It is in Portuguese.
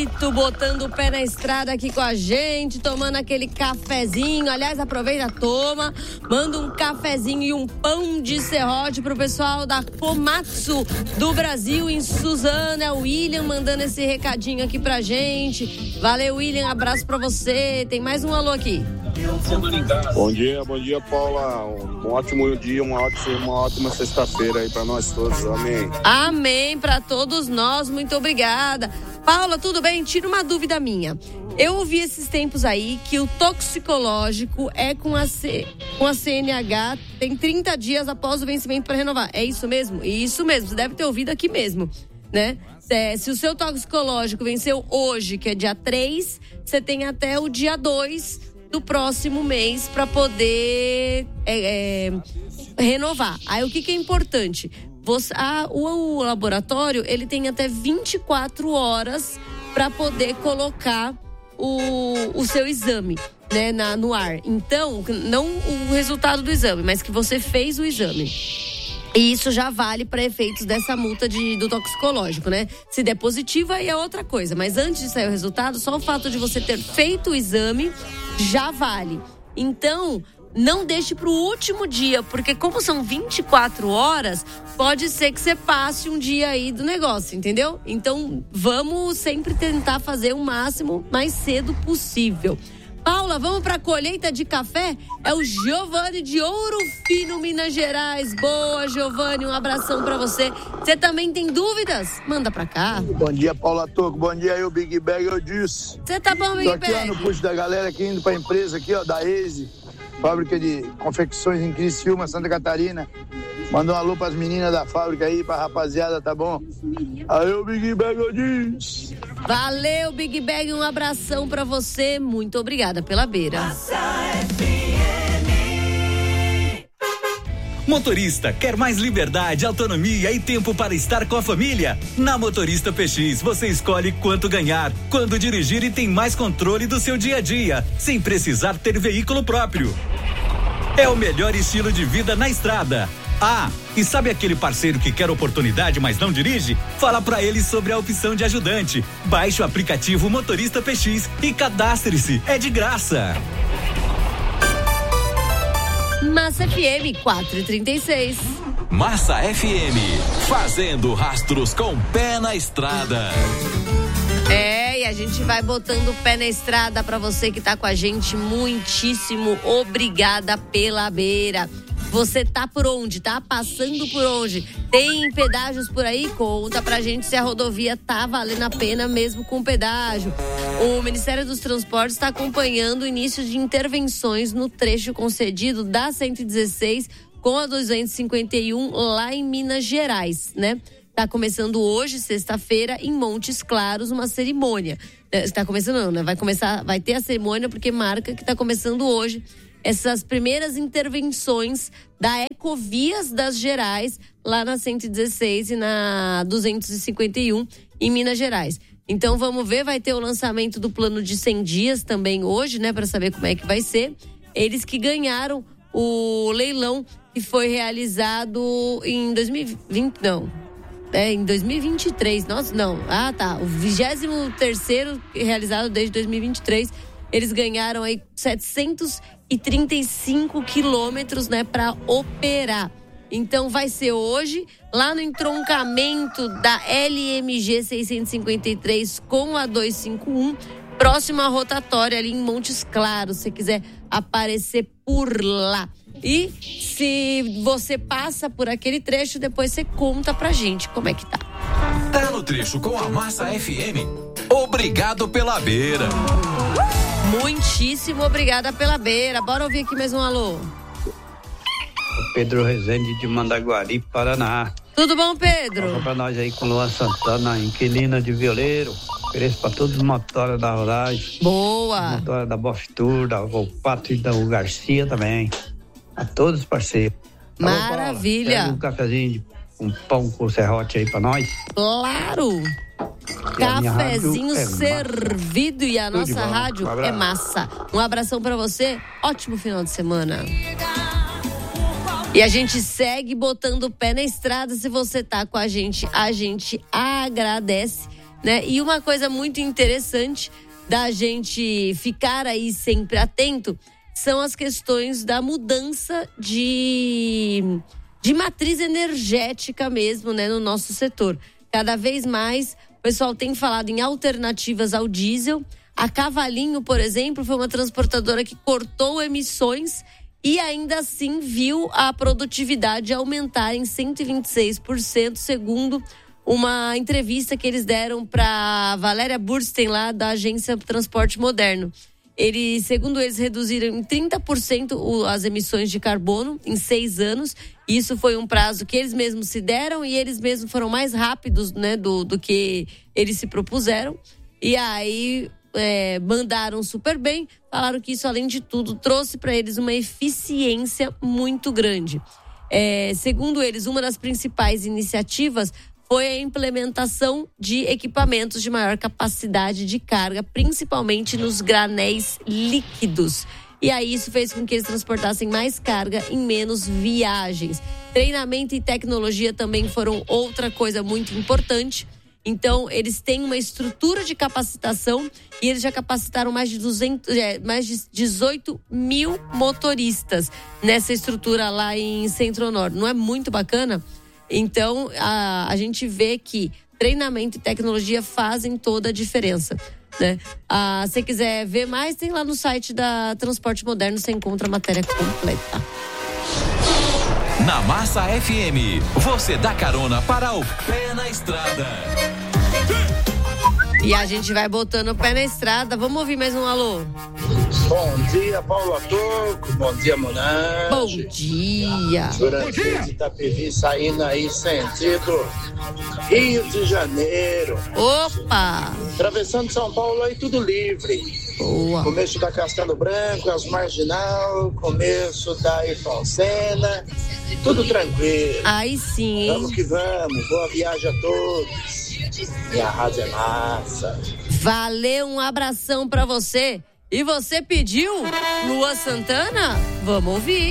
Paulito botando o pé na estrada aqui com a gente, tomando aquele cafezinho. Aliás, aproveita, toma, manda um cafezinho e um pão de serrote pro pessoal da Komatsu do Brasil em Suzano. É o William mandando esse recadinho aqui pra gente. Valeu, William, abraço pra você. Tem mais um alô aqui. Bom dia, Paula. Um ótimo dia, uma ótima sexta-feira aí pra nós todos. Amém. Amém pra todos nós. Muito obrigada. Paula, tudo bem? Tira uma dúvida minha. Eu ouvi esses tempos aí que o toxicológico é com a CNH, tem 30 dias após o vencimento para renovar. É isso mesmo? Isso mesmo. Você deve ter ouvido aqui mesmo, né? Se o seu toxicológico venceu hoje, que é dia 3, você tem até o dia 2 do próximo mês para poder renovar. Aí o que é importante? O laboratório, ele tem até 24 horas para poder colocar o seu exame, né, no ar. Então, não o resultado do exame, mas que você fez o exame. E isso já vale para efeitos dessa multa do toxicológico, né? Se der positivo, aí é outra coisa. Mas antes de sair o resultado, só o fato de você ter feito o exame já vale. Então, não deixe para o último dia, porque como são 24 horas, pode ser que você passe um dia aí do negócio, entendeu? Então, vamos sempre tentar fazer o máximo mais cedo possível. Paula, vamos para a colheita de café? É o Giovanni de Ouro Fino, Minas Gerais. Boa, Giovanni, um abração para você. Você também tem dúvidas? Manda para cá. Bom dia, Paula Toco. Bom dia aí, o Big Bag, eu disse. Você tá bom, Big Bag? Tô aqui lá no puxo da galera aqui, indo para a empresa aqui, ó, da Eise, fábrica de confecções em Criciúma, Santa Catarina. Manda um alô pras meninas da fábrica aí, pra rapaziada, tá bom? Aí o Big Bag, eu disse. Valeu, Big Bag, um abração pra você. Muito obrigada pela beira. Motorista, quer mais liberdade, autonomia e tempo para estar com a família? Na Motorista PX, você escolhe quanto ganhar, quando dirigir e tem mais controle do seu dia a dia, sem precisar ter veículo próprio. É o melhor estilo de vida na estrada. Ah, e sabe aquele parceiro que quer oportunidade, mas não dirige? Fala pra ele sobre a opção de ajudante. Baixe o aplicativo Motorista PX e cadastre-se. É de graça. Massa FM 436. Massa FM, fazendo rastros com pé na estrada. E a gente vai botando o pé na estrada pra você que tá com a gente. Muitíssimo obrigada pela beira. Você tá por onde? Tá passando por onde? Tem pedágios por aí? Conta pra gente se a rodovia tá valendo a pena mesmo com pedágio. O Ministério dos Transportes está acompanhando o início de intervenções no trecho concedido da 116 com a 251 lá em Minas Gerais, né? Tá começando hoje, sexta-feira, em Montes Claros, uma cerimônia. Está começando não, né? Vai ter a cerimônia porque marca que tá começando hoje essas primeiras intervenções da Ecovias das Gerais, lá na 116 e na 251, em Minas Gerais. Então, vamos ver, vai ter o lançamento do plano de 100 dias também hoje, né, para saber como é que vai ser. Eles que ganharam o leilão que foi realizado em 2020, em 2023, nossa, não, o 23º realizado desde 2023, eles ganharam aí 735 quilômetros, né, para operar. Então vai ser hoje, lá no entroncamento da LMG 653 com a 251, próximo à rotatória ali em Montes Claros, se você quiser aparecer por lá. E se você passa por aquele trecho, depois você conta pra gente como é que tá. Tá no trecho com a Massa FM. Obrigado pela beira. Muitíssimo obrigada pela beira. Bora ouvir aqui mais um alô. Pedro Rezende de Mandaguari, Paraná. Tudo bom, Pedro? Fala pra nós aí com Luan Santana, inquilina de violeiro. Ofereço pra todos os motórios da Rurais. Boa! Motórios da Bosch Tour, da Volpato e da Garcia também. A todos os parceiros. Maravilha! Um cafezinho, um pão com serrote aí pra nós. Claro! Cafezinho servido e a nossa rádio é massa. Um abração pra você, ótimo final de semana. E a gente segue botando o pé na estrada. Se você tá com a gente agradece. né? E uma coisa muito interessante da gente ficar aí sempre atento são as questões da mudança de matriz energética mesmo, né, no nosso setor. Cada vez mais o pessoal tem falado em alternativas ao diesel. A Cavalinho, por exemplo, foi uma transportadora que cortou emissões e ainda assim viu a produtividade aumentar em 126%, segundo uma entrevista que eles deram para Valéria Burstein, lá da agência Transporte Moderno. Segundo eles, reduziram em 30% as emissões de carbono em 6 anos. Isso foi um prazo que eles mesmos se deram e eles mesmos foram mais rápidos, né, do que eles se propuseram. E aí mandaram super bem, falaram que isso, além de tudo, trouxe para eles uma eficiência muito grande. Segundo eles, uma das principais iniciativas foi a implementação de equipamentos de maior capacidade de carga, principalmente nos granéis líquidos. E aí isso fez com que eles transportassem mais carga em menos viagens. Treinamento e tecnologia também foram outra coisa muito importante. Então, eles têm uma estrutura de capacitação e eles já capacitaram mais de 18 mil motoristas nessa estrutura lá em Centro-Norte. Não é muito bacana? Então, a gente vê que treinamento e tecnologia fazem toda a diferença, né? Se você quiser ver mais, tem lá no site da Transporte Moderno, você encontra a matéria completa. Na Massa FM, você dá carona para o Pé na Estrada. E a gente vai botando o pé na estrada. Vamos ouvir mais um alô? Bom dia, Paulo Toco. Bom dia, Monange. Bom dia. Jurandir de Itapevi saindo aí sentido Rio de Janeiro. Opa! Atravessando São Paulo aí tudo livre. Boa. Começo da Castelo Branco, as Marginal, começo da Ayrton Senna, tudo tranquilo. Aí sim, hein? Vamos que vamos. Boa viagem a todos. E a rádio é massa. Valeu, um abração pra você. E você pediu Lua Santana? Vamos ouvir.